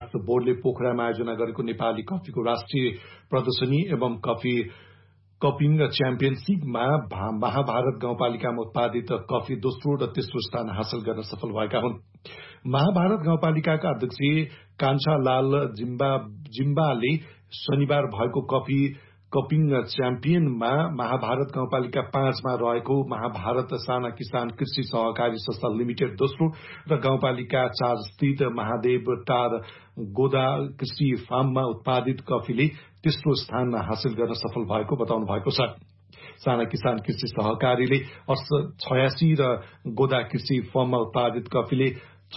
विकास बोर्डले पोखरामा आयोजना गरेको नेपाली कफीको राष्ट्रिय प्रदर्शनी एवं कपिङ च्याम्पियनशीपमा महाभारत गाउँपालिकामा उत्पादित कफी दोस्रो र तेस्रो स्थान हासिल गर्न सफल भएका हुन्। महाभारत गाउँपालिकाका अध्यक्ष कान्छालाल जिम्बाले शनिबार भएको कपिङ च्याम्पियनमा महाभारत गाउँपालिका 5 मा रहेको महाभारत साना किसान कृषि सहकारी संस्था लिमिटेड दोस्रो र गाउँपालिका 4 स्थित महादेव टार गोदा कृषि फार्ममा उत्पादित कफीले तेस्रो स्थान हासिल गर्न सफल भएको बताउनु भएको छ। साना किसान कृषि सहकारीले 86 र गोदा कृषि फर्ममा उत्पादित कफीले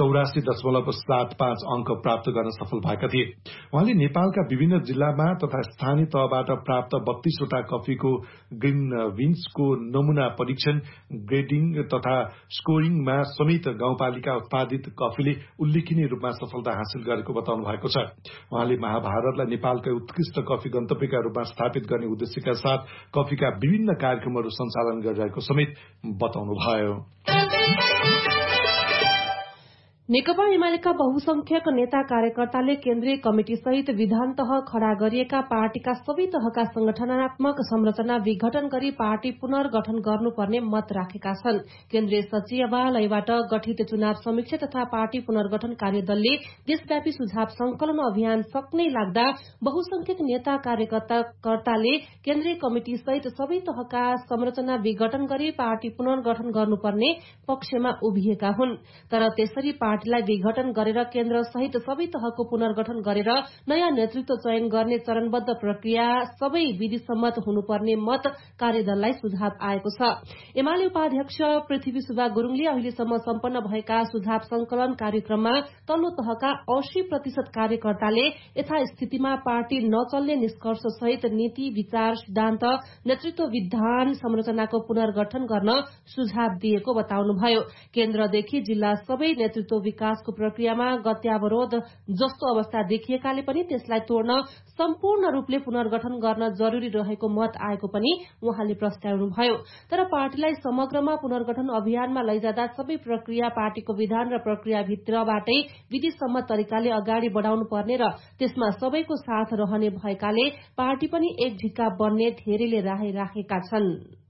84.75 अंक प्राप्त गर्न सफल भएका थिए। उहाँले नेपालका विभिन्न जिल्लामा तथा स्थानीय तहबाट प्राप्त 32 वटा कफीको ग्रीन विन्सको नमूना परीक्षण, ग्रेडिङ तथा स्कोरिङमा समेत गाउँपालिका उत्पादित कफीले उल्लेखनीय रूपमा सफलता हासिल गरेको बताउनु भएको छ। उहाँले महाभारतलाई नेपालकै उत्कृष्ट कफी गन्तव्यका रूपमा स्थापित गर्ने उद्देश्यका साथ कफीका विभिन्न कार्यक्रमहरू सञ्चालन गरिरहेको समेत बताउनुभयो। नेकपा एमालेका बहुसंख्यक नेता कार्यकर्ताले केन्द्रीय कमिटी सहित विधान तह खड़ा गरिएका पार्टीका सबै तहका संगठनात्मक संरचना विघटन गरी पार्टी पुनर्गठन गर्नुपर्ने मत राखेका छन्। केन्द्रीय सचिवालयबाट गठित चुनाव समीक्षा तथा पार्टी पुनर्गठन कार्यदलले देशव्यापी सुझाव संकलन अभियान सक्नै लाग्दा बहुसंख्यक नेता कार्यकर्ताले केन्द्रीय कमिटी सहित सबै तहका संरचना विघटन गरी पार्टी पुनर्गठन गर्नुपर्ने पक्षमा उभिएका हुन्। तर त्यसरी पार्टीलाई विघटन गरेर केन्द्र सहित सबै तहको पुनर्गठन गरेर नयाँ नेतृत्व चयन गर्ने चरणबद्ध प्रक्रिया सबै विधिसम्मत हुनुपर्ने मत कार्यदललाई सुझाव आएको छ। एमाले उपाध्यक्ष पृथ्वी सुब्बा गुरूङले अहिलेसम्म सम्पन्न भएका सुझाव संकलन कार्यक्रममा तल्लो तहका 80% कार्यकर्ताले यथास्थितिमा पार्टी नचल्ने निष्कर्ष सहित नीति, विचार, सिद्धान्त, नेतृत्व, विधान संरचनाको पुनर्गठन गर्न सुझाव दिएको बताउनुभयो। केन्द्रदेखि जिल्ला सबै नेतृत्व विकासको प्रक्रियामा गत्यावरोध जस्तो अवस्था देखिएकाले पनि त्यसलाई तोड्न सम्पूर्ण रूपले पुनर्गठन गर्न जरूरी रहेको मत आएको पनि उहाँले प्रस्ताउनुभयो। तर पार्टीलाई समग्रमा पुनर्गठन अभियानमा लैजाँदा सबै प्रक्रिया पार्टीको विधान र प्रक्रिया भित्रबाटै विधिसम्मत तरिकाले अगाडि बढ़ाउनु पर्ने र त्यसमा सबैको साथ रहने भएकाले पार्टी पनि एक ढिक्का बन्ने धेरैले राय राखेका छन्।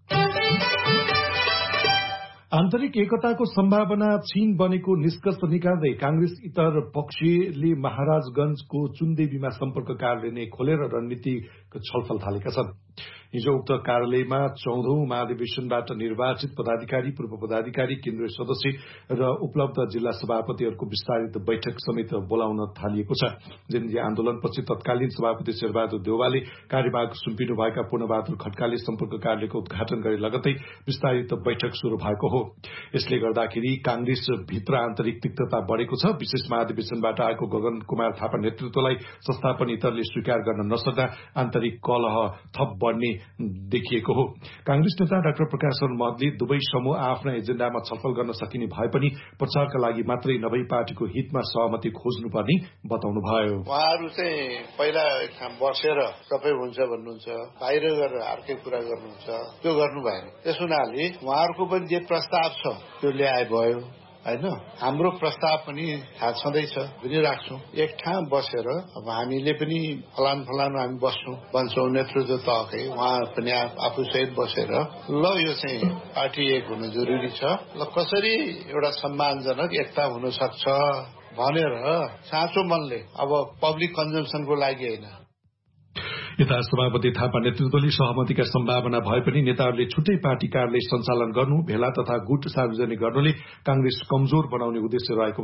आन्तरिक एकताको सम्भावना क्षीण बनेको निष्कर्ष निकाल्दै कांग्रेस इतर पक्षले महाराजगंजको चुनदेवीमा सम्पर्क कार्यालय खोलेर रणनीतिक छलफल थालेका छन्। हिजो उक्त कार्यालयमा 14औं महाधिवेशनबाट निर्वाचित पदाधिकारी, पूर्व पदाधिकारी, केन्द्रीय सदस्य र उपलब्ध जिल्ला सभापतिहरूको विस्तारित बैठक समेत बोलाउन थालिएको छ। जनजीय आन्दोलनपछि तत्कालीन सभापति शेरबहादुर देउवाले कार्यभाग सुम्पिनुभएका पूर्णबहादुर खड्काले सम्पर्क कार्यालयको उद्घाटन गरे लगतै विस्तारित बैठक शुरू भएको हो। यसले गर्दाखेरि कांग्रेस भित्र आन्तरिक तिक्तता बढ़ेको छ। विशेष महाधिवेशनबाट आएको गगन कुमार थापा नेतृत्वलाई संस्थापन इतरले स्वीकार गर्न नसक्दा आन्तरिक कलह थप बढ़ने देखिएको हो। कांग्रेस नेता डाक्टर प्रकाश शरण महतले दुवै समूह आफ्ना एजेण्डामा छलफल गर्न सकिने भए पनि प्रचारका लागि मात्रै नभई पार्टीको हितमा सहमति खोज्नुपर्ने बताउनुभयो। उहाँहरू चाहिँ पहिला एक ठाउँ बसेर सबै हुन्छ भन्नुहुन्छ, बाहिर गएर अर्कै कुरा गर्नुहुन्छ, त्यो गर्नु भएन। त्यस हुनाले उहाँहरूको पनि जे प्रस्ताव छ त्यो ल्याए भयो हैन। हाम्रो प्रस्ताव पनि थाहा छँदैछ, पनि राख्छौं। एक ठाउँ बसेर अब हामीले पनि फलान हामी बन्छौं नेतृत्व तहकै, उहाँ पनि आफू सहित बसेर ल यो चाहिँ पार्टी एक हुनु जरुरी छ, ल कसरी एउटा सम्मानजनक एकता हुन सक्छ भनेर साँचो मनले अब पब्लिक कन्जम्सनको लागि हैन। यता सभापति थापा नेतृत्वले सहमतिका सम्भावना भए पनि नेताहरूले छुट्टै पार्टी कार्यालय सञ्चालन गर्नु, भेला तथा गुट सार्वजनिक गर्नुले कांग्रेस कमजोर बनाउने उद्देश्य रहेको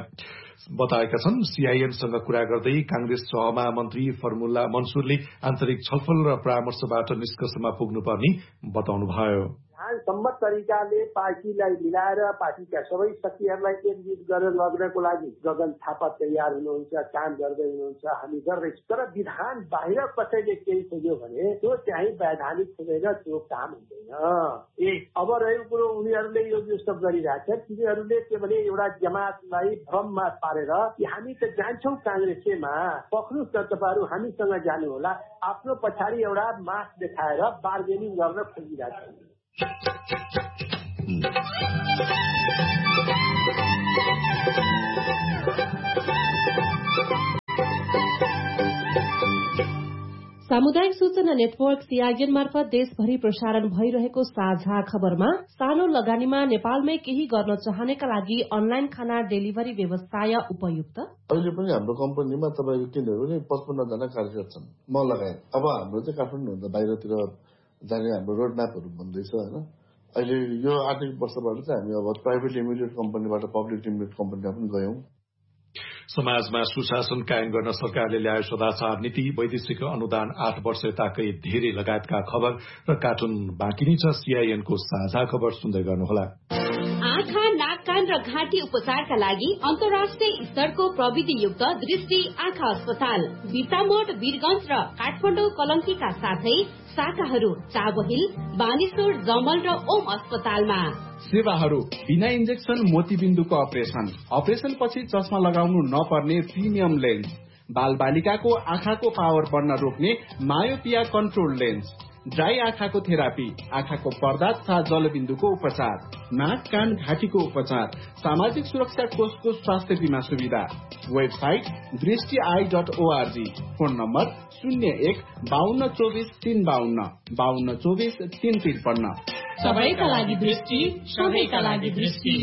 बताएका छन्। सीआईएनसँग कुरा गर्दै कांग्रेस सहमन्त्री फर्मुल्ला मन्सुरले आन्तरिक छलफल र परामर्शबाट निष्कर्षमा पुग्नुपर्ने बताउनुभयो। सम्मत तरिकाले पार्टीलाई मिलाएर पार्टीका सबै शक्तिहरूलाई एकजुट गरेर लग्नको लागि गगन थापा तयार हुनुहुन्छ, काम गर्दै हुनुहुन्छ, हामी गर्दैछौँ। तर विधान बाहिर कसैले केही खोज्यो भने त्यो चाहिँ वैधानिक हुँदैन, त्यो काम हुँदैन। अब रहेको कुरो उनीहरूले यो सब गरिरहेछन्। तिनीहरूले के भने एउटा जमातलाई भ्रममा पारेर कि हामी त जान्छौँ कांग्रेसमा, पक्रुस् न तपाईँहरू हामीसँग जानु होला, आफ्नो पछाडि एउटा मास देखाएर बार्गेनिङ गर्न खोजिरहेछन्। सामुदायिक सूचना नेटवर्क सीआईएन मार्फत देशभरि प्रसारण भइरहेको साझा खबरमा सानो लगानीमा नेपालमै केही गर्न चाहनेका लागि अनलाइन खाना डेलिभरी व्यवसाय उपयुक्त। अहिले पनि हाम्रो कम्पनीमा तपाईँको किनभने पनि 55 जना कार्यरत छन्, म लगायत। अब हाम्रो चाहिँ काठमाडौँभन्दा बाहिरतिर जाने हाम्रो रोड म्यापहरू बन्दैछ होइन। अहिले यो आर्थिक वर्षबाट चाहिँ हामी अब प्राइभेट लिमिटेड कम्पनीबाट पब्लिक लिमिटेड कम्पनीमा पनि गयौं। समाजमा सुशासन कायम गर्न सरकारले ल्यायो सदाचार नीति, वैदेशिक अनुदान 8 वर्ष यताकै धेरै लगायतका खबर र कार्टुन बाँकी नै छ। सीआईएनको साझा खबर सुन्दै गर्नुहोला। आँखा, नाक, कान र घाँटी उपचारका लागि अन्तर्राष्ट्रिय स्तरको प्रविधियुक्त दृष्टि आँखा अस्पताल बिर्तामोड, वीरगञ्ज र काठमाडौँ कलङ्कीका साथै शाखाहरू चाबहिल, बानेश्वर, जमल र ओम अस्पतालमा। सेवाहरू बिना इन्जेक्सन मोतीबिन्दुको अपरेसन पछि चस्मा लगाउनु नपर्ने प्रिमियम लेन्स, बाल बालिकाको आँखाको पावर बढ्न रोक्ने मायोपिया कन्ट्रोल लेन्स, ड्राई आँखाको थेरापी, आँखाको पर्दा तथा जलबिन्दुको उपचार, नाक, कान, घाँटीको उपचार, सामाजिक सुरक्षा कोषको स्वास्थ्य बीमा सुविधा। Website दृष्टि.org, phone number 01-5224-352, 5224-353। सबैका लागि दृष्टि, सबैका लागि दृष्टि।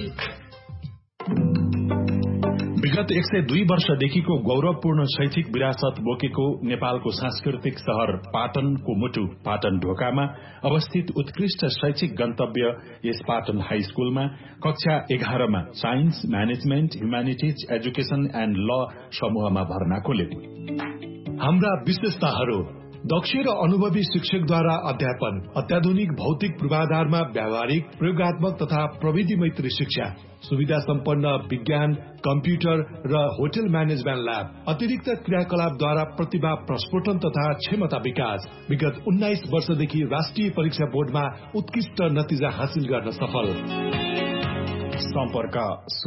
विगत 102 वर्षदेखिको गौरवपूर्ण शैक्षिक विरासत बोकेको नेपालको सांस्कृतिक शहर पाटनको मुटु पाटन ढोकामा अवस्थित उत्कृष्ट शैक्षिक गन्तव्य यस पाटन हाई स्कूलमा कक्षा 11मा science, management, humanities, education and ल समूहमा भर्ना खोल्यो। हाम्रा विशेषताहरू: दक्ष र अनुभवी शिक्षकद्वारा अध्यापन, अत्याधुनिक भौतिक पूर्वाधारमा व्यावहारिक, प्रयोगात्मक तथा प्रविधि मैत्री शिक्षा, सुविधा सम्पन्न विज्ञान, कम्प्युटर र होटल म्यानेजमेन्ट ल्याब, अतिरिक्त क्रियाकलापद्वारा प्रतिभा प्रस्फोटन तथा क्षमता विकास। विगत 19 वर्षदेखि राष्ट्रिय परीक्षा बोर्डमा उत्कृष्ट नतिजा हासिल गर्न सफल। सम्पर्क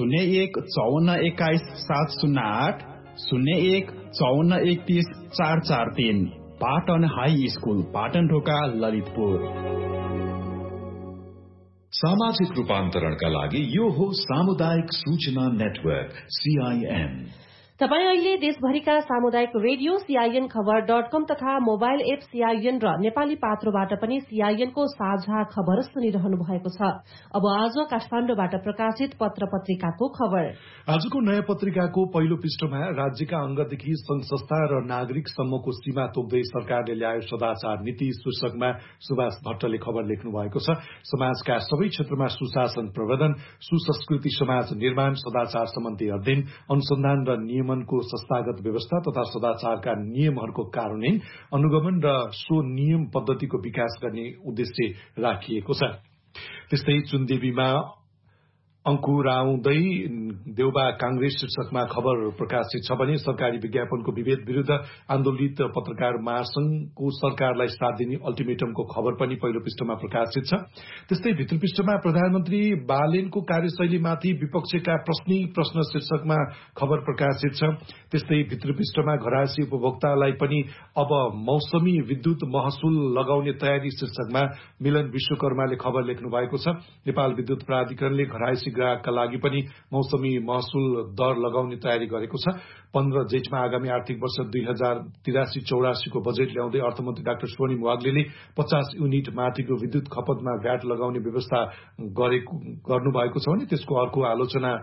01-5421-708, 01-5431-443। पाटन हाई स्कूल, पाटन ढोका, ललितपुर। सामाजिक रूपान्तरणका लागि यो हो सामुदायिक सूचना नेटवर्क सीआईएन। तपाईँ अहिले देशभरिका सामुदायिक रेडियो सीआईएन खबर.com तथा मोबाइल एप सीआईएन र नेपाली पात्रोबाट पनि सीआईएनको साझा खबर सुनिरहनु भएको छ। अब आज काठमाडौँबाट प्रकाशित पत्र पत्रिकाको खबर। आजको नयाँ पत्रिकाको पहिलो पृष्ठमा राज्यका अंगदेखि संघ संस्था र नागरिकसम्मको सीमा तोक्दै सरकारले ल्यायो सदाचार नीति शीर्षकमा सुभाष भट्टले खबर लेख्नु भएको छ। समाजका सबै क्षेत्रमा सुशासन प्रवर्धन, सुसंस्कृति समाज निर्माण, सदाचार सम्बन्धी अध्ययन, अनुसन्धान र नियमनको संस्थागत व्यवस्था तथा सदाचारका नियमहरूको कार्यान्वयन, अनुगमन र सो नियम पद्धतिको विकास गर्ने उद्देश्य राखिएको छ। त्यस्तै चुनदेवीमा अंकुराउँदै देउबा कांग्रेस शीर्षकमा खबर प्रकाशित छ भने सरकारी विज्ञापनको विभेद विरूद्ध आन्दोलित पत्रकार महासंघको सरकारलाई साथ दिने अल्टिमेटमको खबर पनि पहिलो पृष्ठमा प्रकाशित छ। त्यस्तै भित्र पृष्ठमा प्रधानमन्त्री बालेनको कार्यशैलीमाथि विपक्षका प्रश्न शीर्षकमा खबर प्रकाशित छ। त्यस्तै भित्र पृष्ठमा घरायसी उपभोक्तालाई पनि अब मौसमी विद्युत महसुल लगाउने तयारी शीर्षकमा मिलन विश्वकर्माले खबर लेख्नु भएको छ। नेपाल विद्युत प्राधिकरणले घरायसी ग्राहकका लागि पनि मौसमी महसुल दर लगाउने तयारी गरेको छ। 15 जेठमा आगामी आर्थिक वर्ष 2083-84 को बजेट ल्याउँदै अर्थमन्त्री डाक्टर स्वर्णिम वाग्लेले 50 युनिट माथिको विद्युत खपतमा भ्याट लगाउने व्यवस्था गर्नुभएको छ भने त्यसको चर्को आलोचना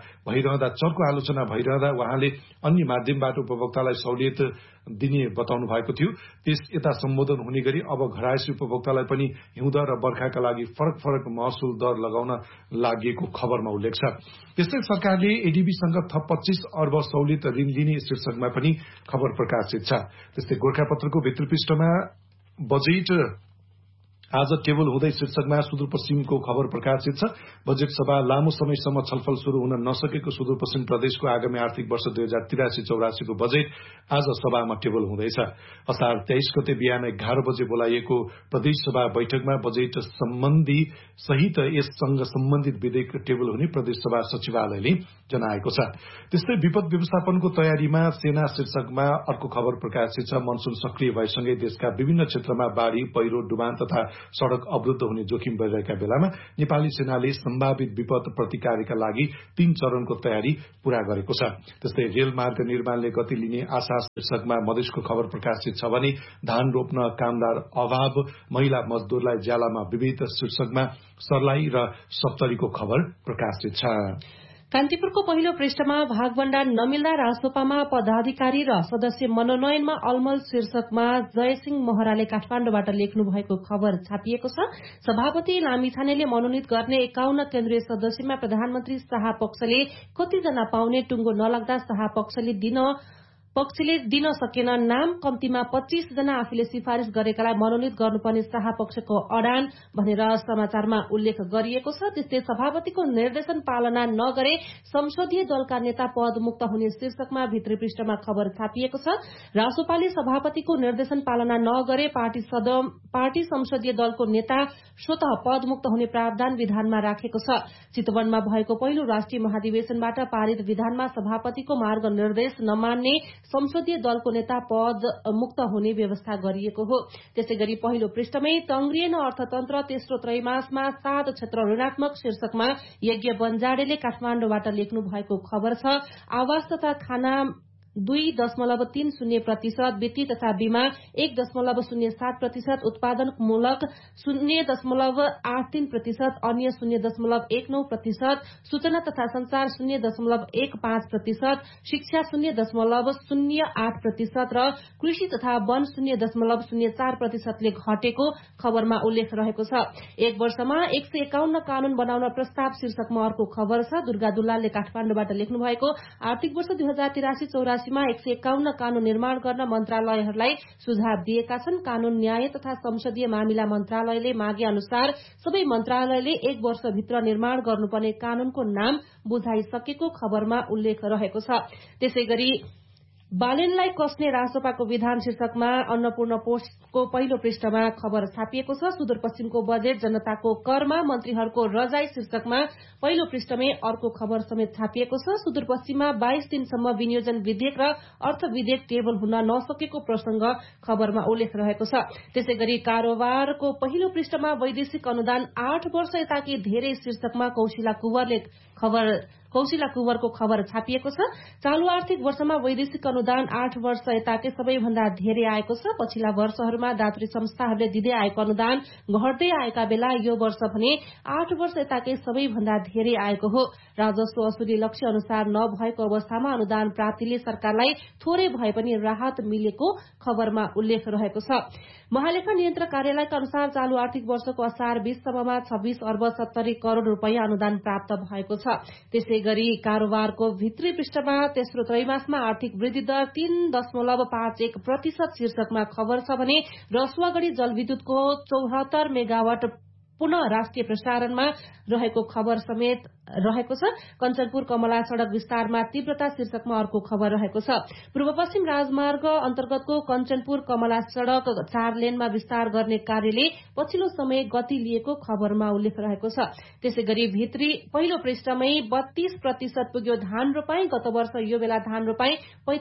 भइरहँदा उहाँले अन्य माध्यमबाट उपभोक्तालाई सहुलियत दिने बताउनु भएको थियो। त्यस यता सम्बोधन हुने गरी अब घरायसी उपभोक्तालाई पनि हिउँद र बर्खाका लागि फरक महसुल दर लगाउन लागेको खबरमा उल्लेख छ। त्यस्तै सरकारले एडीबीसँग थप 25 अर्ब सहुलियत ऋण लिने शीर्षकमा पनि खबर प्रकाशित छ। त्यस्तै गोरखापत्रको भित्र पृष्ठमा बजेट आज टेबल हुँदै शीर्षकमा सुदूरपश्चिमको खबर प्रकाशित छ। बजेट सभा लामो समयसम्म छलफल शुरू हुन नसकेको सुदूरपश्चिम प्रदेशको आगामी आर्थिक वर्ष 2083-84 को बजेट आज सभामा टेबल हुँदैछ। असार 23 गते बिहान 11 बजे बोलाइएको प्रदेश सभा बैठकमा बजेट सम्बन्धी सहित यससँग सम्बन्धित विधेयक टेबल हुने प्रदेश सभा सचिवालयले जनाएको छ। त्यस्तै विपद व्यवस्थापनको तयारीमा सेना शीर्षकमा अर्को खबर प्रकाशित छ। मनसून सक्रिय भएसँगै देशका विभिन्न क्षेत्रमा बाढ़ी, पहिरो, डुबान तथा सड़क अवरुद्ध हुने जोखिम बढ़िरहेका बेलामा नेपाली सेनाले सम्भावित विपद प्रतिकारका लागि 3 चरणको तयारी पूरा गरेको छ। त्यस्तै रेलमार्ग निर्माणले गति लिने आशा शीर्षकमा मधेसको खबर प्रकाशित छ भने धान रोप्न कामदार अभाव, महिला मजदूरलाई ज्यालामा विविध शीर्षकमा सर्लाही र सप्तरीको खबर प्रकाशित छ। कान्तिपुरको पहिलो पृष्ठमा भागभण्डार नमिल्दा राजसभामा पदाधिकारी र सदस्य मनोनयनमा अलमल शीर्षकमा जयसिंह महराले काठमाडौँबाट लेख्नु भएको खबर छापिएको छ। सभापति लामिछानेले मनोनित गर्ने 51 केन्द्रीय सदस्यमा प्रधानमन्त्री शाह पक्षले कतिजना पाउने टुङ्गो नलाग्दा शाह पक्षले दिन सकेन नाम, कम्तीमा 25 जना आफूले सिफारिश गरेकालाई मनोनित गर्नुपर्ने शाह पक्षको अडान भनेर समाचारमा उल्लेख गरिएको छ। त्यस्तै सभापतिको निर्देशन पालना नगरे संसदीय दलका नेता पदमुक्त हुने शीर्षकमा भित्री पृष्ठमा खबर छापिएको छ। रासोपाले सभापतिको निर्देशन पालना नगरे पार्टी संसदीय दलको नेता स्वतः पदमुक्त हुने प्रावधान विधानमा राखेको छ। चितवनमा भएको पहिलो राष्ट्रिय महाधिवेशनबाट पारित विधानमा सभापतिको मार्ग निर्देश नमान्ने संसदीय दलको नेता पद मुक्त हुने व्यवस्था गरिएको हो। त्यसैगरी पहिलो पृष्ठमै तंग्रिएन अर्थतन्त्र तेस्रो त्रैमासमा 7 क्षेत्र ऋणात्मक शीर्षकमा यज्ञ बन्जाडेले काठमाडौँबाट लेख्नु भएको खबर छ। आवास तथा खाना 2.30%, वित्तीय तथा बीमा 1.07%, उत्पादनमूलक 0.83%, अन्य 0.19%, सूचना तथा संचार 0.15%, शिक्षा 0.08% र कृषि तथा वन 0.04%ले घटेको खबरमा उल्लेख रहेको छ। एक वर्षमा 151 कानून बनाउन प्रस्ताव शीर्षकमा अर्को खबर छ। दुर्गा दुलालले काठमाडौँबाट लेख्नु भएको आर्थिक वर्ष 2083-84 मा 151 कानून निर्माण गर्न मन्त्रालयहरूलाई सुझाव दिएका छन्। कानून न्याय तथा संसदीय मामिला मन्त्रालयले मागे अनुसार सबै मन्त्रालयले 1 वर्षभित्र निर्माण गर्नुपर्ने कानूनको नाम बुझाइसकेको खबरमा उल्लेख रहेको छ। त्यसैगरी बालेनलाई कस्ने राजसभाको विधान शीर्षकमा अन्नपूर्ण पोस्टको पहिलो पृष्ठमा खबर छापिएको छ। सुदूरपश्चिमको बजेट जनताको करमा मन्त्रीहरूको रजाई शीर्षकमा पहिलो पृष्ठमै अर्को खबर समेत छापिएको छ। सुदूरपश्चिममा 22 दिनसम्म विनियोजन विधेयक र अर्थ विधेयक टेबल हुन नसकेको प्रसंग खबरमा उल्लेख रहेको छ। त्यसैगरी कारोबारको पहिलो पृष्ठमा वैदेशिक अनुदान 8 वर्ष यताकै धेरै शीर्षकमा कौशिला कुवरको खबर छापिएको छ। चालू आर्थिक वर्षमा वैदेशिक अनुदान 8 वर्ष यताकै सबैभन्दा धेरै आएको छ। पछिल्ला वर्षहरूमा दात्री संस्थाहरूले दिँदै आएको अनुदान घट्दै आएका बेला यो वर्ष भने 8 वर्ष यताकै सबैभन्दा धेरै आएको हो। राजस्व असुली लक्ष्य अनुसार नभएको अवस्थामा अनुदान प्राप्तिले सरकारलाई थोरै भए पनि राहत मिलेको खबरमा उल्लेख रहेको छ। महालेखा नियन्त्रक कार्यालयका अनुसार चालू आर्थिक वर्षको असार 20 सम्ममा 26 अर्ब 70 करोड़ रूपियाँ अनुदान प्राप्त भएको छ। त्यसैगरी कारोबारको भित्री पृष्ठमा तेस्रो त्रैमासमा आर्थिक वृद्धि दर 3.51% शीर्षकमा खबर छ भने रसुवागढ़ी जलविद्युतको 74 मेगावाट पुनः राष्ट्रिय प्रसारणमा रहेको खबर समेत रहेको छ। कञ्चनपुर कमला सड़क विस्तारमा तीव्रता शीर्षकमा अर्को खबर रहेको छ। पूर्व पश्चिम राजमार्ग अन्तर्गतको कञ्चनपुर कमला सड़क 4 लेनमा विस्तार गर्ने कार्यले पछिल्लो समय गति लिएको खबरमा उल्लेख रहेको छ। त्यसैगरी भित्री पहिलो पृष्ठमै 32% पुग्यो धान रोपाई। गत वर्ष यो बेला धान रोपाई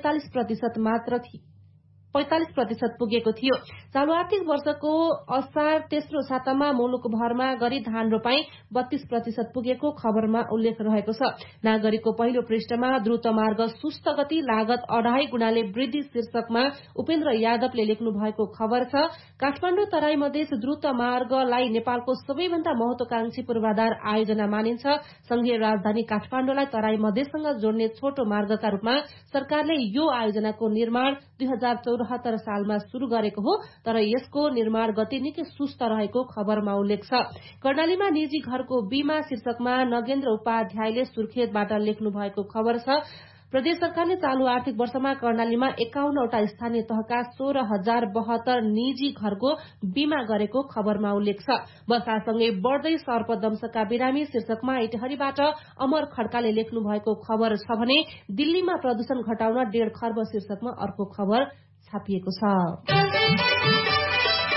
45% पुगेको थियो। चालू आर्थिक वर्षको असार तेस्रो सातामा मुलुकभरमा गरी धान रोपाई 32% पुगेको खबरमा उल्लेख रहेको छ। नागरिकको पहिलो पृष्ठमा द्रुत मार्ग सुस्त गति लागत 2.5 गुणाले वृद्धि शीर्षकमा उपेन्द्र यादवले लेख्नु भएको खबर छ। काठमाडौँ तराई मधेस द्रुत मार्गलाई नेपालको सबैभन्दा महत्वाकांक्षी पूर्वाधार आयोजना मानिन्छ। संघीय राजधानी काठमाडौँलाई तराई मधेससँग जोड्ने छोटो मार्गका रूपमा सरकारले यो आयोजनाको निर्माण 2074 सालमा शुरू गरेको हो, तर यसको निर्माण गति निकै सुस्त रहेको खबरमा उल्लेख छ। कर्णालीमा निजी घरको बीमा शीर्षकमा नगेन्द्र उपाध्यायले सुर्खेतबाट लेख्नु भएको खबर छ। प्रदेश सरकारले चालू आर्थिक वर्षमा कर्णालीमा 51 वटा स्थानीय तहका 16,072 निजी घरको बीमा गरेको खबरमा उल्लेख छ। वर्षासँगै बढ्दै सर्पदंशका बिरामी शीर्षकमा इटहरीबाट अमर खड्काले लेख्नु भएको खबर छ भने दिल्लीमा प्रदूषण घटाउन 1.5 खर्ब शीर्षकमा अर्को खबर छापिएको छ।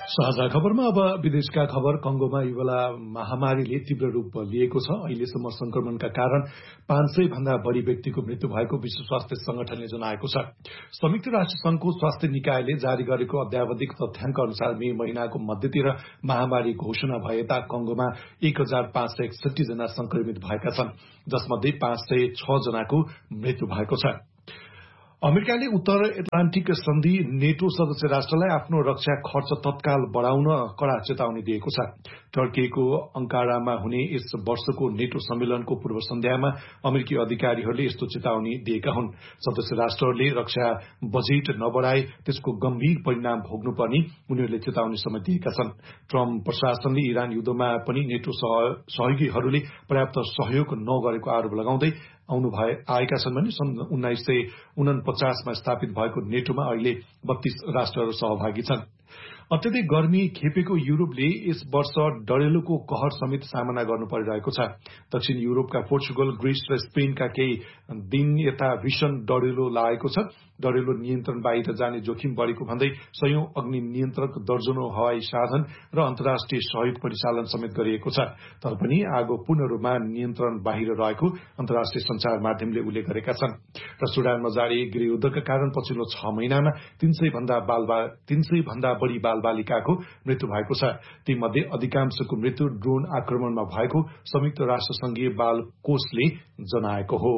साझा खबरमा अब विदेशका खबर। कंगोमा इबोला महामारीले तीव्र रूप लिएको छ। अहिलेसम्म संक्रमणका कारण 500 भन्दा बढ़ी व्यक्तिको मृत्यु भएको विश्व स्वास्थ्य संगठनले जनाएको छ। संयुक्त राष्ट्र संघको स्वास्थ्य निकायले जारी गरेको अद्यावधिक तथ्याङ्क अनुसार मे महिनाको मध्यतिर महामारी घोषणा भएता कंगोमा 1561 जना संक्रमित भएका छन्, जसमध्ये 506 जनाको मृत्यु भएको छ। अमेरिकाले उत्तर एटलान्टिक सन्धि नेटो सदस्य राष्ट्रलाई आफ्नो रक्षा खर्च तत्काल बढ़ाउन कड़ा चेतावनी दिएको छ। टर्कीको अंकारामा हुने यस वर्षको नेटो सम्मेलनको पूर्व सन्ध्यामा अमेरिकी अधिकारीहरूले यस्तो चेतावनी दिएका हुन्। सदस्य राष्ट्रहरूले रक्षा बजेट नबढ़ाए त्यसको गम्भीर परिणाम भोग्नुपर्ने उनीहरूले चेतावनी समेत दिएका छन्। ट्रम्प प्रशासनले इरान युद्धमा पनि नेटो सहयोगीहरूले पर्याप्त सहयोग नगरेको आरोप लगाउँदै आएका छन् भने सन् 1949 मा स्थापित भएको नेटोमा अहिले 32 राष्ट्रहरू सहभागी छन्। अत्यधिक गर्मी खेपेको युरोपले यस वर्ष डढेलोको कहर समेत सामना गर्नु परिरहेको छ। दक्षिण युरोपका पोर्चुगल, ग्रीस र स्पेनका केही दिन यता भीषण डढेलो लागेको छ। डढेलो नियन्त्रण बाहिर जाने जोखिम बढ़ेको भन्दै सयौं अग्नि नियन्त्रक, दर्जनौं हवाई साधन र अन्तर्राष्ट्रिय सहयोग परिचालन समेत गरिएको छ। तर पनि आगो पूर्ण रूपमा नियन्त्रण बाहिर रहेको अन्तर्राष्ट्रिय संचार माध्यमले उल्लेख गरेका छन्। र सुडानमा जारी गृहयुद्धका कारण पछिल्लो 6 महिनामा 300 भन्दा बढ़ी बालबालिकाको मृत्यु भएको छ। तीमध्ये अधिकांशको मृत्यु ड्रोन आक्रमणमा भएको संयुक्त राष्ट्र संघीय बाल कोषले जनाएको हो।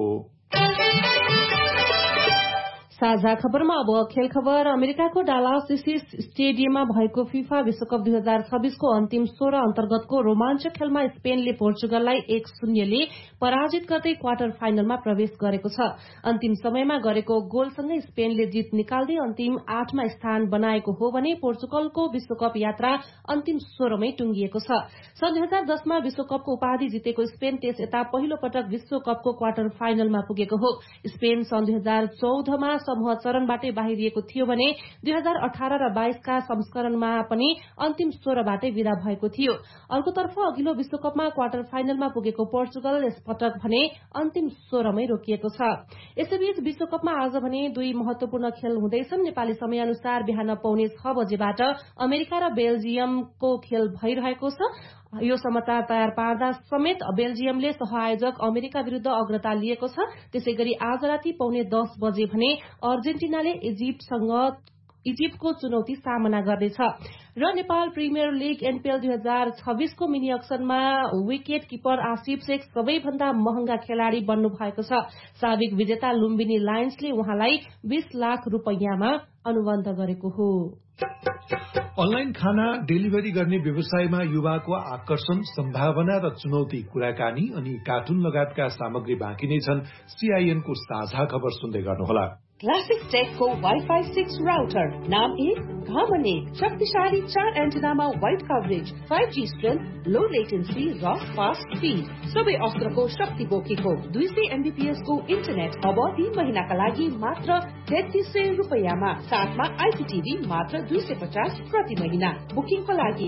साझा खबरमा अब खेल खबर। अमेरिकाको डालास स्टेडियममा भएको फिफा विश्वकप 2026 को अन्तिम 16 अन्तर्गतको रोमाञ्चक खेलमा स्पेनले पोर्चुगललाई 1-0 ले पराजित गर्दै क्वार्टर फाइनलमा प्रवेश गरेको छ। अन्तिम समयमा गरेको गोलसँगै स्पेनले जित निकाल्दै अन्तिम 8 मा स्थान बनाएको हो भने पोर्चुगलको विश्वकप यात्रा अन्तिम 16 मै टुंगिएको छ। सन् 2010 मा विश्वकपको उपाधि जितेको स्पेन त्यस यता पहिलो पटक विश्वकपको क्वार्टर फाइनलमा पुगेको हो। स्पेन सन् 2014 मा समूह चरणबाटै बाहिरिएको थियो भने 2018 र 22 का संस्करणमा पनि अन्तिम 16 बाटै विदा भएको थियो। अर्कोतर्फ अघिल्लो विश्वकपमा क्वार्टर फाइनलमा पुगेको पोर्चुगल यसपटक भने अन्तिम 16 मै रोकिएको छ। यसैबीच विश्वकपमा आज भने 2 महत्वपूर्ण खेल हुँदैछन्। नेपाली समय अनुसार बिहान 6:45 बजेबाट अमेरिका र बेल्जियमको खेल भइरहेको छ। यो समाचार तयार पार्दा समेत बेल्जियमले सहआयोजक अमेरिका विरूद्ध अग्रता लिएको छ। त्यसैगरी आज राति 9:45 बजे भने अर्जेन्टिनाले इजिप्टको चुनौती सामना गर्नेछ। र नेपाल प्रिमियर लीग एनपीएल 2026 को mini अक्सनमा wicket keeper Asif Sheikh सबैभन्दा महँगा खेलाड़ी बन्नु भएको छ। साबिक विजेता लुम्बिनी लायन्सले उहाँलाई 20 लाख रुपैयाँमा अनुबन्ध गरेको हो। अनलाइन खाना डेलिभरी गर्ने व्यवसायमा युवाको आकर्षण, सम्भावना र चुनौती, कुराकानी अनि कार्टुन लगायतका सामग्री बाँकी नै छन्। सीआईएनको साझा खबर सुन्दै गर्नुहोला। क्लासिक टेकको वाइफाई 6 राउटर, नाम 1, घामन 1, शक्तिशाली 4 एन्टेनामा वाइड कभरेज, 5G स्ट्रेन्थ, लो लेटेन्सी र फास्ट स्पीड, सबै अस्त्रको शक्ति बोकेको 200 MBPS को इन्टरनेट अब 3 महिनाका लागि मात्र 3300 रुपैयाँमा, साथमा आइपीटीभी मात्र 250 प्रति महिना। बुकिङको लागि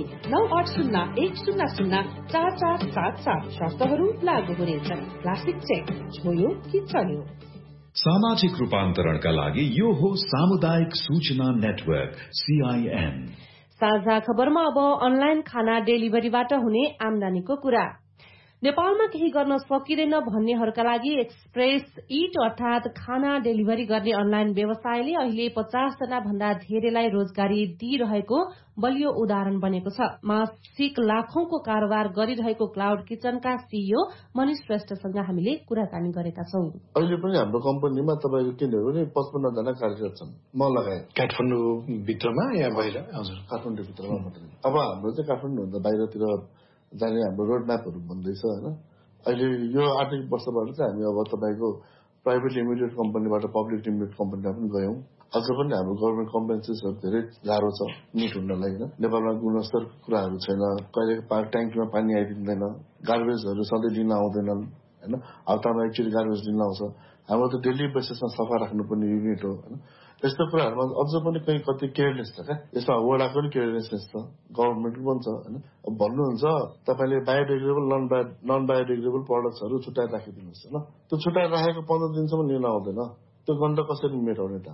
9801004477, शर्तहरू लागू हुनेछन्। क्लासिक टेक, छोयो कि चल्यो। सामाजिक रूपान्तरणका लागि यो हो सामुदायिक सूचना नेटवर्क सीआईएन। साझा खबरमा अब अनलाइन खाना डेलिभरीबाट हुने आमदानीको कुरा। नेपालमा केही गर्न सकिँदैन भन्नेहरूका लागि एक्सप्रेस इट अर्थात खाना डेलिभरी गर्ने अनलाइन व्यवसायले अहिले 50 जना भन्दा धेरैलाई रोजगारी दिइरहेको बलियो उदाहरण बनेको छ। मासिक लाखौंको कारोबार गरिरहेको क्लाउड किचनका सीईओ मनिष श्रेष्ठसँग हामीले कुराकानी गरेका छौं। अहिले पनि हाम्रो कम्पनीमा तपाईको किन्यो भने 55 जना कार्यरत छन्, म लगायत। काठमाडौँ भित्रमा या बाहिर? हजुर, काठमाडौँ भित्रमा मात्रै। अब हाम्रो चाहिँ काठमाडौँ भन्दा बाहिरतिर जाने हाम्रो रोड म्यापहरू भन्दैछ हैन। अहिले यो आर्थिक वर्षबाट चाहिँ हामी अब तपाईको प्राइभेट लिमिटेड कम्पनीबाट पब्लिक लिमिटेड कम्पनीमा पनि गयौं। अझ पनि हाम्रो गभर्नमेन्ट कम्पेन्सेसहरू धेरै गाह्रो छ मिट हुनलाई हैन। नेपालमा गुणस्तर कुराहरू छैन, कहिले ट्याङ्कीमा पानी आइदिँदैन, गार्बेजहरू सधैँ लिन आउँदैनन् हैन। हप्तामा एकचोटि गार्बेज लिन आउँछ। हाम्रो त डेली बेसिसमा सफा राख्नुपर्ने युनिट हो हैन। यस्तो कुराहरूमा अझ पनि कति केयरलेस छ क्या। यसमा वडाको पनि केयरलेसनेस छ, गभर्नमेन्टको पनि छ हैन। अब भन्नुहुन्छ तपाईले बायोडिग्रेडेबल नन बायोडिग्रेडेबल प्रडक्ट्सहरू छुट्याएर राखिदिनुहोस् हैन। त्यो छुट्याएर राखेको 15 दिनसम्म लिन आउँदैन। त्यो गन्ध कसरी मेटाउने त हामीले?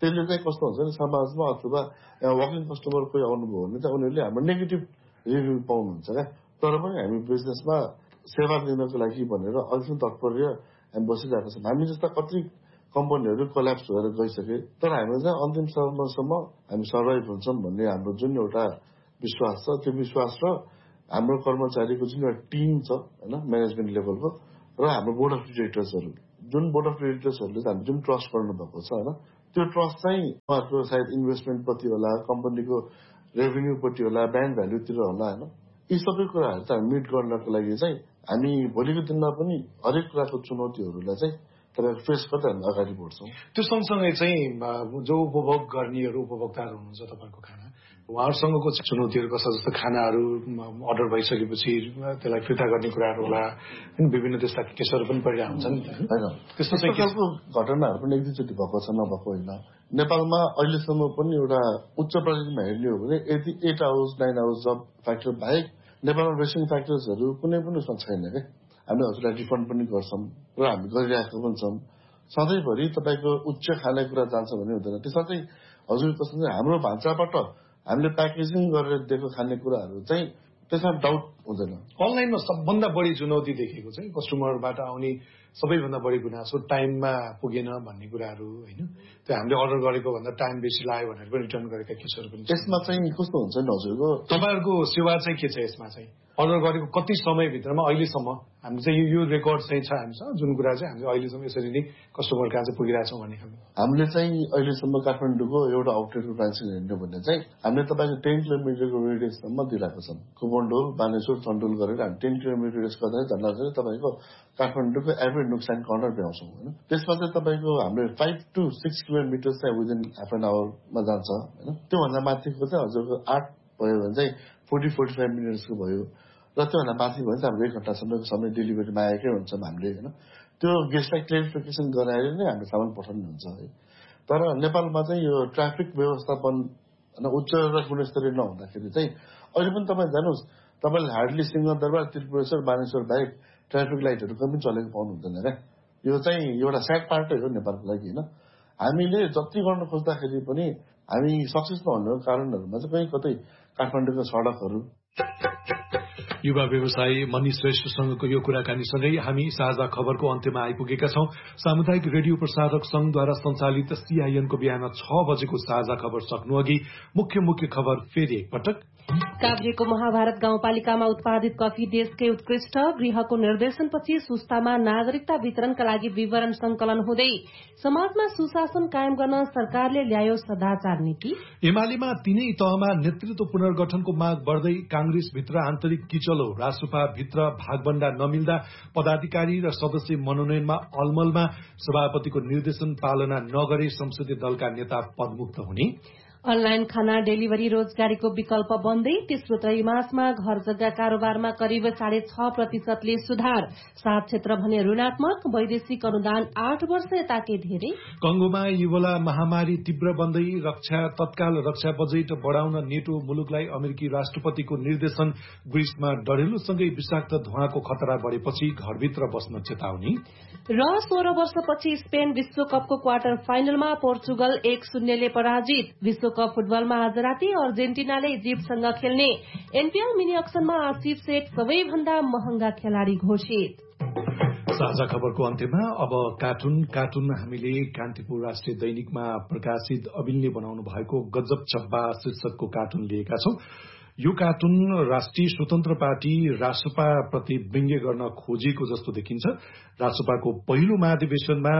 त्यसले चाहिँ कस्तो हुन्छ नि समाजमा अथवा वर्किङ कस्टमर कोही आउनुभयो भने चाहिँ उनीहरूले हाम्रो नेगेटिभ रिभ्यू पाउनुहुन्छ क्या। तर पनि हामी बिजनेसमा सेवा दिनको लागि भनेर अहिलेसम्म तत्पर्य हामी बसिरहेको छौँ। हामी जस्ता कति कम्पनीहरू कोल्याप्स भएर गइसके, तर हामी चाहिँ अन्तिम समयसम्म हामी सर्भाइभ हुन्छौँ भन्ने हाम्रो जुन एउटा विश्वास छ, त्यो विश्वास र हाम्रो कर्मचारीको जुन एउटा टिम छ होइन म्यानेजमेन्ट लेभलको र हाम्रो बोर्ड अफ डिरेक्टर्सहरू, जुन बोर्ड अफ डिरेक्टर्सहरूले हामी जुन ट्रस्ट गर्नुभएको छ होइन, त्यो ट्रस्ट चाहिँ उहाँहरूको सायद इन्भेस्टमेन्टपट्टि होला, कम्पनीको रेभेन्यूपट्टि होला, ब्रान्ड भ्याल्युतिर होला होइन। यी सबै कुराहरू चाहिँ मिट गर्नको लागि चाहिँ हामी भोलिको दिनमा पनि हरेक कुराको चुनौतीहरूलाई चाहिँ तपाईँको फेस गर्दै हामी अगाडि बढ्छौँ। त्यो सँगसँगै चाहिँ जो उपभोग गर्नेहरू उपभोक्ताहरू हुनुहुन्छ तपाईँको खाना, उहाँहरूसँगको चुनौतीहरू कस्ता, जस्तो खानाहरू अर्डर भइसकेपछि त्यसलाई फिर्ता गर्ने कुराहरू होला, विभिन्न त्यस्ता केसहरू पनि परिरहेको हुन्छ नि होइन। त्यस्तो खालको घटनाहरू पनि एक दुईचोटि भएको छ, नभएको होइन। नेपालमा अहिलेसम्म पनि एउटा उच्च प्रगतिमा हेर्ने हो भने 8 आवर्स 9 आवर्स जब फ्याक्टर बाहेक नेपालमा रेसिङ फ्याक्टर्सहरू कुनै पनि उसमा छैन क्या। हामीले हजुरलाई रिफन्ड पनि गर्छौँ र हामी गरिरहेको पनि छौँ। सधैँभरि तपाईँको उच्च खानेकुरा जान्छ भने हुँदैन। त्यसमा चाहिँ हजुर कस्तो चाहिँ हाम्रो भान्साबाट हामीले प्याकेजिङ गरेर दिएको खानेकुराहरू चाहिँ त्यसमा डाउट हुँदैन। अनलाइनमा सबभन्दा बढी चुनौती देखेको चाहिँ कस्टमरबाट आउने सबैभन्दा बढी गुनासो टाइममा पुगेन भन्ने कुराहरू होइन। त्यो हामीले अर्डर गरेको भन्दा टाइम बेसी लाग्यो भनेर पनि रिटर्न गरेका केसहरू पनि। यसमा चाहिँ कस्तो हुन्छ नि हजुरको, तपाईँहरूको सेवा चाहिँ के छ यसमा चाहिँ? अर्डर गरेको कति समयभित्रमा अहिलेसम्म हामी चाहिँ यो रेकर्ड चाहिँ छ हामीसँग, जुन कुरा चाहिँ हामीले अहिलेसम्म यसरी नै कस्टमर कहाँ चाहिँ पुगिरहेछौँ भन्ने खालको। हामीले चाहिँ अहिलेसम्म काठमाडौँको एउटा आउटलेटको ब्रान्च हेर्नु भने चाहिँ हामीले तपाईँको 10 किलोमिटरको रेडियससम्म दिइरहेको छौँ। कुपनडोल, बानेश्वर, चण्डोल गरेर हामी 10 किलोमिटर रेडियस गर्दा झन्डा चाहिँ तपाईँको काठमाडौँको एभ्री नुक्स एन्ड कर्नर भ्याउँछौँ होइन। त्यसमा चाहिँ तपाईँको हाम्रो 5 to 6 किलोमिटर चाहिँ विदिन हाफ एन आवरमा जान्छ होइन। त्योभन्दा माथिको चाहिँ हजुरको 8 भयो भने चाहिँ 40-45 मिनट्सको भयो र त्योभन्दा माथि भयो भने चाहिँ हाम्रो 1 घन्टासम्मको समय डेलिभरीमा आएकै हुन्छौँ हामीले होइन। त्यो गेस्टलाई क्लेरिफिकेसन गराएर नै हाम्रो सामान पठाउनु हुन्छ है। तर नेपालमा चाहिँ यो ट्राफिक व्यवस्थापन होइन उच्च र गुणस्तरीय नहुँदाखेरि चाहिँ अहिले पनि तपाईँ जानुहोस्, तपाईँले हार्डली सिंहदरबार, त्रिपुरेश्वर, बानेश्वर बाहेक ट्राफिक लाइटहरू कहीँ पनि चलेको पाउनु हुँदैन क्या। यो चाहिँ एउटा स्याड पार्टै हो नेपालको लागि होइन। हामीले जति गर्न खोज्दाखेरि पनि हामी सक्सेस नहुनुको कारणहरूमा चाहिँ कहीँ कतै काठमाडौँको सडकहरू। युवा व्यवसायी मनी श्रेष्ठसँगको यो कुराकानीसँगै हामी साझा खबरको अन्त्यमा आइपुगेका छौं। सामुदायिक रेडियो प्रसारक संघद्वारा सञ्चालित सीआईएनको बिहान 6 बजेको साझा खबर सक्नु अघि मुख्य खबर फेरि एकपटक। काभ्रेको महाभारत गाउँपालिकामा उत्पादित कफी देशकै उत्कृष्ट, गृहको निर्देशनपछि सुस्तामा नागरिकता वितरणका लागि विवरण संकलन हुँदै समाजमा सुशासन कायम गर्न सरकारले ल्यायो सदाचार नीति। एमालेमा तीनै तहमा नेतृत्व पुनर्गठनको माग बढ्दै कांग्रेसभित्र आन्तरिक किचलो, रासुपा भित्र भागबण्डा नमिल्दा पदाधिकारी र सदस्य मनोनयनमा अलमलमा सभापतिको निर्देशन पालना नगरे संसदीय दलका नेता पदमुक्त हुने। अनलाइन खाना डेलिभरी रोजगारीको विकल्प बन्दै तेस्रो त्रैमासमा घर जग्गा कारोबारमा करिब 6.5% सुधार। 7 क्षेत्र भने ऋणात्मक, वैदेशिक अनुदान 8 वर्ष यताकै धेरै। कंगोमा इबोला महामारी तीव्र बन्दै तत्काल रक्षा बजेट बढ़ाउन नेटो मुलुकलाई अमेरिकी राष्ट्रपतिको निर्देशन। ग्रीसमा डढेलुसँगै विषाक्त धुवाँको खतरा बढ़ेपछि घरभित्र बस्न चेतावनी। र 16 वर्षपछि स्पेन विश्वकपको क्वार्टर फाइनलमा पोर्चुगल 1-0 ले पराजित। विश्वकप फुटबलमा आज राति अर्जेन्टिनाले इजिप्टसँग खेल्ने। एनपीएल मिनी अक्सनमा आसिफ सेठ सबैभन्दा महँगा खेलाड़ी घोषित। साझा खबरको अन्त्यमा अब कार्टुन हामीले कान्तिपुर राष्ट्रिय दैनिकमा प्रकाशित अबिनले बनाउनु भएको गजब चब्बा शीर्षकको कार्टुन लिएका छौं। यो कार्टुन राष्ट्रिय स्वतन्त्र पार्टी रासपा प्रति व्यङ्ग्य गर्न खोजिएको जस्तो देखिन्छ। रासपाको पहिलो महाधिवेशनमा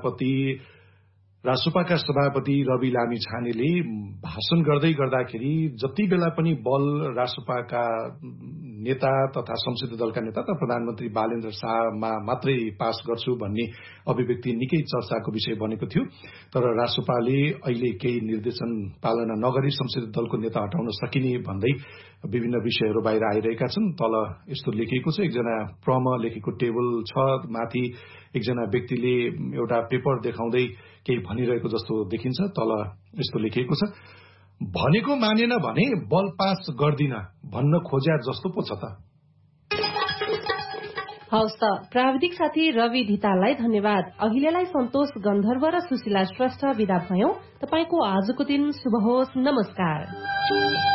रासपाका सभापति रवि लामी छानेले भाषण गर्दाखेरि जति बेला पनि बल रासपाका नेता तथा संसदीय दलका नेता तथा प्रधानमन्त्री बालेन्द्र शाहमा मात्रै पास गर्छु भन्ने अभिव्यक्ति निकै चर्चाको विषय बनेको थियो। तर रासपाले अहिले केही निर्देशन पालना नगरी संसदीय दलको नेता हटाउन सकिने भन्दै विभिन्न विषयहरू बाहिर आइरहेका छन्। तल यस्तो लेखिएको छ, एकजना प्रम लेखेको टेबल छ, माथि एकजना व्यक्तिले एउटा पेपर देखाउँदै केही भनिरहेको जस्तो देखिन्छ। तल यस्तो लेखिएको छ, भनेको मानेन भने बल पास गर्दिन भन्न खोज्या जस्तो पो छ त। हवस् त, प्राविधिक साथी रवि धिताललाई धन्यवाद। अहिलेलाई सन्तोष गन्धर्व र सुशीला श्रेष्ठ विदा भयौं। तपाईको आजको दिन शुभ होस्। नमस्कार।